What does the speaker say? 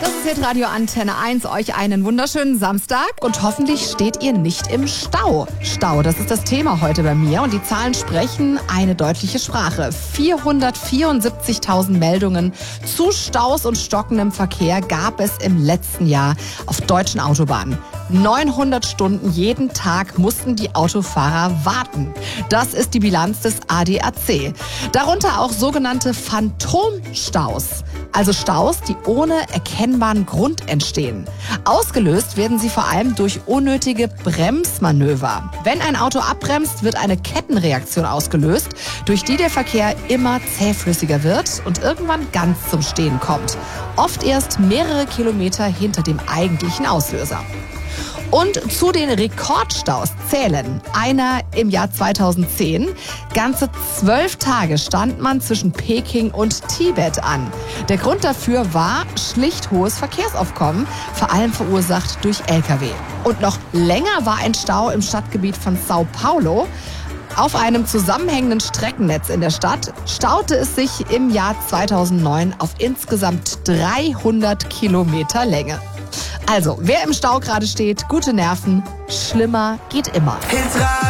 Das ist Hitradio Antenne 1. Euch einen wunderschönen Samstag und hoffentlich steht ihr nicht im Stau. Stau, das ist das Thema heute bei mir und die Zahlen sprechen eine deutliche Sprache. 474.000 Meldungen zu Staus und stockendem Verkehr gab es im letzten Jahr auf deutschen Autobahnen. 900 Stunden jeden Tag mussten die Autofahrer warten. Das ist die Bilanz des ADAC. Darunter auch sogenannte Phantomstaus. Also Staus, die ohne erkennbaren Grund entstehen. Ausgelöst werden sie vor allem durch unnötige Bremsmanöver. Wenn ein Auto abbremst, wird eine Kettenreaktion ausgelöst, durch die der Verkehr immer zähflüssiger wird und irgendwann ganz zum Stehen kommt. Oft erst mehrere Kilometer hinter dem eigentlichen Auslöser. Und zu den Rekordstaus zählen einer im Jahr 2010. Ganze 12 Tage stand man zwischen Peking und Tibet an. Der Grund dafür war schlicht hohes Verkehrsaufkommen, vor allem verursacht durch Lkw. Und noch länger war ein Stau im Stadtgebiet von Sao Paulo. Auf einem zusammenhängenden Streckennetz in der Stadt staute es sich im Jahr 2009 auf insgesamt 300 Kilometer Länge. Also, wer im Stau gerade steht, gute Nerven, schlimmer geht immer.